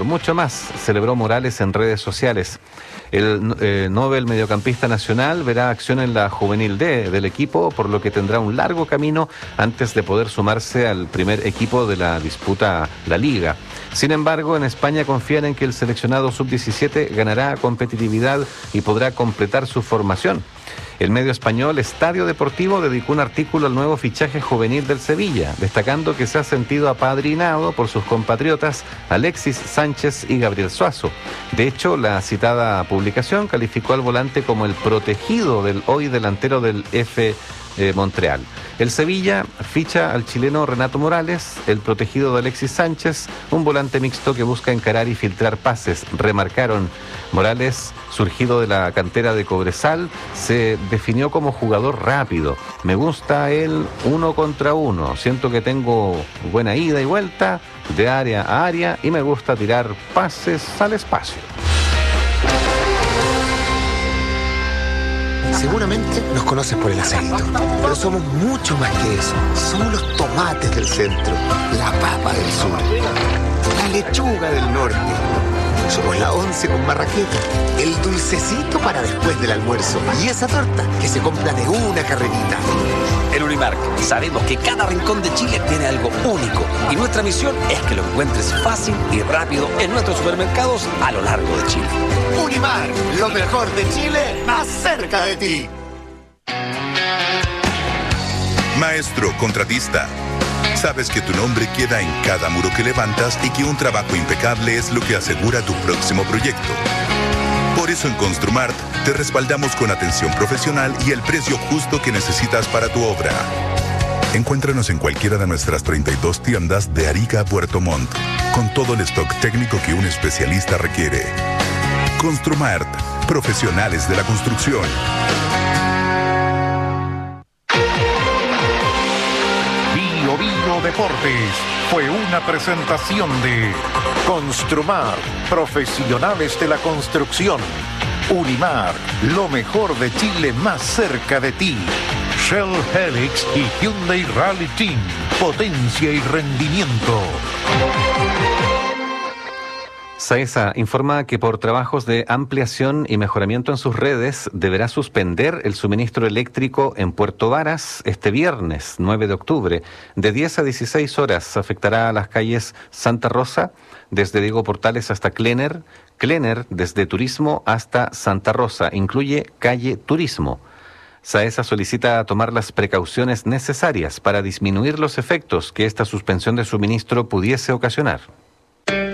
por mucho más, celebró Morales en redes sociales. El Nobel mediocampista nacional verá acción en la Juvenil D del equipo, por lo que tendrá un largo camino antes de poder sumarse al primer equipo de la disputa La Liga. Sin embargo, en España confían en que el seleccionado sub-17 ganará competitividad y podrá completar su formación. El medio español Estadio Deportivo dedicó un artículo al nuevo fichaje juvenil del Sevilla, destacando que se ha sentido apadrinado por sus compatriotas Alexis Sánchez y Gabriel Suazo. De hecho, la citada publicación calificó al volante como el protegido del hoy delantero del FC Montreal. El Sevilla ficha al chileno Renato Morales, el protegido de Alexis Sánchez, un volante mixto que busca encarar y filtrar pases. Remarcaron, Morales, surgido de la cantera de Cobresal, se definió como jugador rápido. Me gusta él 1 contra 1. Siento que tengo buena ida y vuelta de área a área y me gusta tirar pases al espacio. Seguramente nos conoces por el acento, pero somos mucho más que eso. Somos los tomates del centro, la papa del sur, la lechuga del norte. Somos la once con marraqueta, el dulcecito para después del almuerzo y esa torta que se compra de una carrerita. En Unimark sabemos que cada rincón de Chile tiene algo único y nuestra misión es que lo encuentres fácil y rápido en nuestros supermercados a lo largo de Chile. Unimark, lo mejor de Chile, más cerca de ti. Maestro contratista, sabes que tu nombre queda en cada muro que levantas y que un trabajo impecable es lo que asegura tu próximo proyecto. Por eso en Construmart te respaldamos con atención profesional y el precio justo que necesitas para tu obra. Encuéntranos en cualquiera de nuestras 32 tiendas de Arica a Puerto Montt, con todo el stock técnico que un especialista requiere. Construmart, profesionales de la construcción. Bio Deportes fue una presentación de Construmart, profesionales de la construcción. Unimar, lo mejor de Chile más cerca de ti. Shell Helix y Hyundai Rally Team, potencia y rendimiento. SAESA informa que por trabajos de ampliación y mejoramiento en sus redes deberá suspender el suministro eléctrico en Puerto Varas este viernes 9 de octubre de 10 a 16 horas. Afectará a las calles Santa Rosa desde Diego Portales hasta Klenner, Klenner desde Turismo hasta Santa Rosa, incluye calle Turismo. SAESA solicita tomar las precauciones necesarias para disminuir los efectos que esta suspensión de suministro pudiese ocasionar.